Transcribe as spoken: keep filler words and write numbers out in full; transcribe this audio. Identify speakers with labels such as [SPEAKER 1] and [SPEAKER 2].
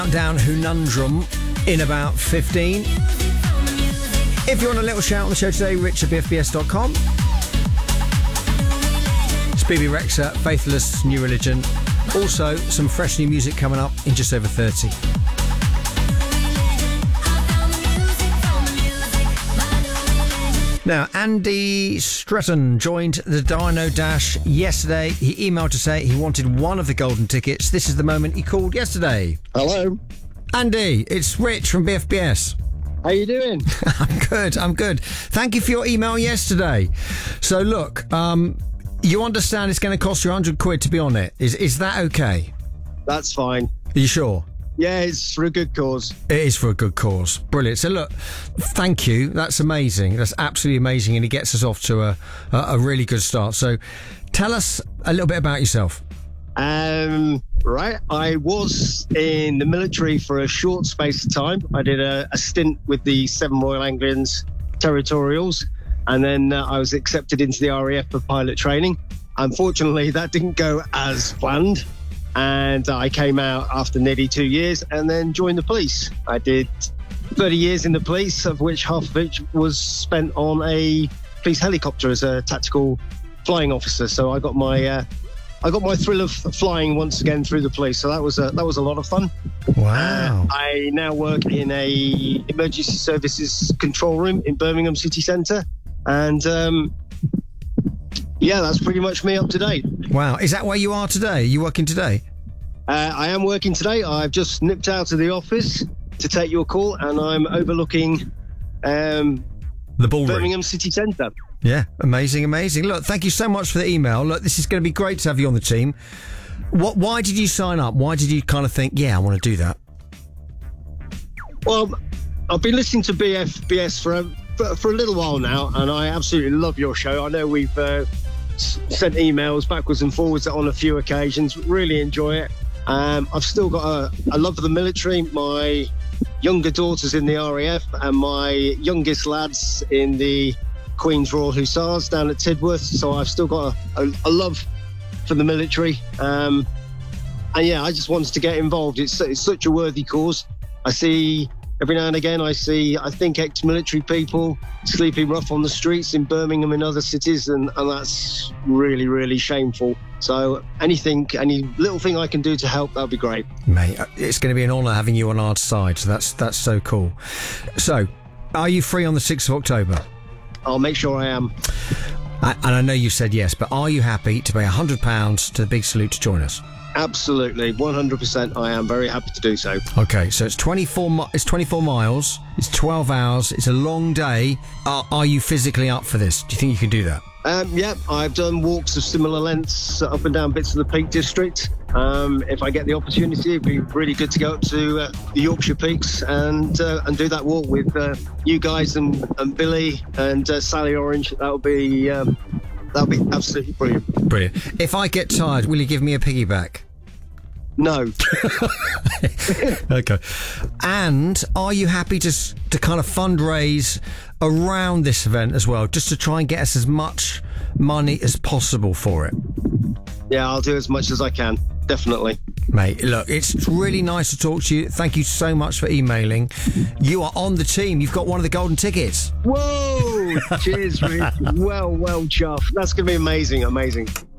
[SPEAKER 1] Down Hunundrum in about fifteen. If you want a little shout on the show today, rich at b f b s dot com. It's B B Rexha, Faithless, New Religion. Also, some fresh new music coming up in just over thirty. Now, Andy Stratton joined the Dino Dash yesterday. He emailed to say he wanted one of the golden tickets. This is the moment he called yesterday.
[SPEAKER 2] Hello.
[SPEAKER 1] Andy, it's Rich from B F B S.
[SPEAKER 2] How you doing?
[SPEAKER 1] I'm good, I'm good. Thank you for your email yesterday. So look, um, you understand it's going to cost you one hundred quid to be on it. Is, is that okay?
[SPEAKER 2] That's fine.
[SPEAKER 1] Are you sure?
[SPEAKER 2] Yeah, it's for a good cause.
[SPEAKER 1] It is for a good cause. Brilliant. So look, thank you. That's amazing. That's absolutely amazing. And it gets us off to a, a, a really good start. So tell us a little bit about yourself.
[SPEAKER 2] Um, right. I was in the military for a short space of time. I did a, a stint with the Seven Royal Anglians Territorials. And then uh, I was accepted into the R A F for pilot training. Unfortunately, that didn't go as planned. And I came out after nearly two years and then joined the police. I did thirty years in the police, of which half of it was spent on a police helicopter as a tactical flying officer. So I got my uh, I got my thrill of flying once again through the police. So that was a, that was a lot of fun.
[SPEAKER 1] Wow.
[SPEAKER 2] Uh, I now work in a emergency services control room in Birmingham City Centre. And um, yeah, that's pretty much me up to date.
[SPEAKER 1] Wow. Is that where you are today? Are you working today?
[SPEAKER 2] Uh, I am working today. I've just nipped out of the office to take your call, and I'm overlooking um,
[SPEAKER 1] the ballroom,
[SPEAKER 2] Birmingham City Centre.
[SPEAKER 1] Yeah, amazing, amazing. Look, thank you so much for the email. Look, this is going to be great to have you on the team. What? Why did you sign up? Why did you kind of think, yeah, I want to do that?
[SPEAKER 2] Well, I've been listening to B F B S for a, for, for a little while now, and I absolutely love your show. I know we've uh, s- sent emails backwards and forwards on a few occasions. Really enjoy it. Um, I've still got a, a love for the military. My younger daughter's in the R A F, and my youngest lad's in the Queen's Royal Hussars down at Tidworth. So I've still got a, a, a love for the military. Um, and yeah, I just wanted to get involved. It's, it's such a worthy cause. I see every now and again, I see, I think, ex-military people sleeping rough on the streets in Birmingham and other cities, and, and that's really, really shameful. So anything, any little thing I can do to help, that'd be great.
[SPEAKER 1] Mate, it's going to be an honour having you on our side, so that's that's so cool. So, are you free on the sixth of October?
[SPEAKER 2] I'll make sure I am.
[SPEAKER 1] I, and I know you said yes, but are you happy to pay one hundred pounds to the Big Salute to join us?
[SPEAKER 2] Absolutely, one hundred percent. I am very happy to do so.
[SPEAKER 1] Okay, so it's twenty-four. Mi- it's twenty-four miles. It's twelve hours. It's a long day. Are, are you physically up for this? Do you think you can do that?
[SPEAKER 2] Um, yeah, I've done walks of similar lengths up and down bits of the Peak District. Um, if I get the opportunity, it'd be really good to go up to uh, the Yorkshire Peaks and uh, and do that walk with uh, you guys and, and Billy and uh, Sally Orange. That would be um, that would be absolutely brilliant.
[SPEAKER 1] Brilliant. If I get tired, will you give me a piggyback?
[SPEAKER 2] No.
[SPEAKER 1] Okay. And are you happy to to kind of fundraise around this event as well, just to try and get us as much money as possible for it?
[SPEAKER 2] Yeah, I'll do as much as I can. Definitely.
[SPEAKER 1] Mate, look, it's really nice to talk to you. Thank you so much for emailing. You are on the team. You've got one of the golden tickets.
[SPEAKER 2] Whoa! Cheers, Rick. Well, well, chuff. That's going to be amazing, amazing.